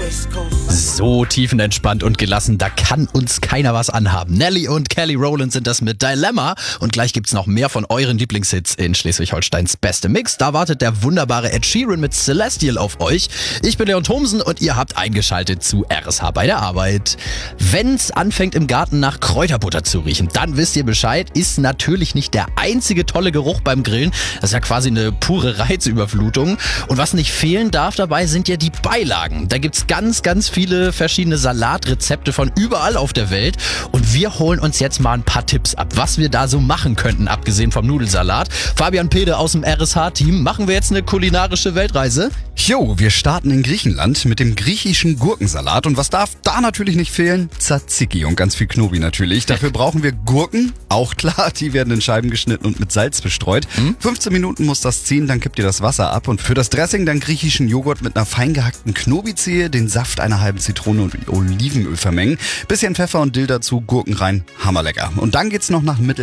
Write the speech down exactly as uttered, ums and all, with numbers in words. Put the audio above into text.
So tiefenentspannt und gelassen, da kann uns keiner was anhaben. Nelly und Kelly Rowland sind das mit Dilemma. Und gleich gibt's noch mehr von euren Lieblingshits in Schleswig-Holsteins beste Mix. Da wartet der wunderbare Ed Sheeran mit Celestial auf euch. Ich bin Leon Thomsen und ihr habt eingeschaltet zu R S H bei der Arbeit. Wenn's anfängt im Garten nach Kräuterbutter zu riechen, dann wisst ihr Bescheid, ist natürlich nicht der einzige tolle Geruch beim Grillen. Das ist ja quasi eine pure Reizüberflutung. Und was nicht fehlen darf dabei, sind ja die Beilagen. Da gibt's ganz, ganz viele verschiedene Salatrezepte von überall auf der Welt. Und wir holen uns jetzt mal ein paar Tipps ab, was wir da so machen könnten, abgesehen vom Nudelsalat. Fabian Pede aus dem R S H-Team, machen wir jetzt eine kulinarische Weltreise? Jo, wir starten in Griechenland mit dem griechischen Gurkensalat. Und was darf da natürlich nicht fehlen? Tzatziki und ganz viel Knobi natürlich. Dafür brauchen wir Gurken, auch klar, die werden in Scheiben geschnitten und mit Salz bestreut. Hm? fünfzehn Minuten muss das ziehen, dann kippt ihr das Wasser ab. Und für das Dressing dann griechischen Joghurt mit einer fein gehackten Knobi-Zehe, den Saft einer halben Zitrone und Olivenöl vermengen. Bisschen Pfeffer und Dill dazu, Gurken rein, hammerlecker. Und dann geht's noch nach Mittel